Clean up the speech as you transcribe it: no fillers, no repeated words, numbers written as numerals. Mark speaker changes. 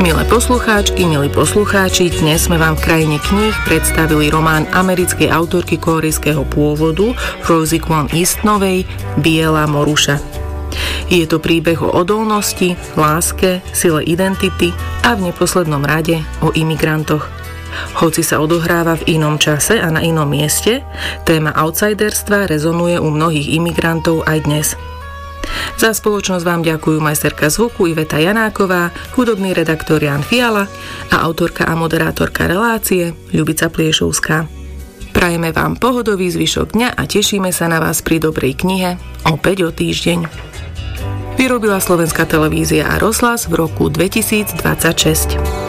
Speaker 1: Milé poslucháčky, milí poslucháči, dnes sme vám v krajine kníh predstavili román americkej autorky kórejského pôvodu Rosie Kwon Eastonovej Biela moruša. Je to príbeh o odolnosti, láske, sile identity a v neposlednom rade o imigrantoch. Hoci sa odohráva v inom čase a na inom mieste, téma outsiderstva rezonuje u mnohých imigrantov aj dnes. Za spoločnosť vám ďakujú majsterka zvuku Iveta Janáková, hudobný redaktor Jan Fiala a autorka a moderátorka relácie Ľubica Pliešovská. Prajeme vám pohodový zvyšok dňa a tešíme sa na vás pri dobrej knihe opäť o týždeň. Vyrobila Slovenská televízia a rozhlas v roku 2026.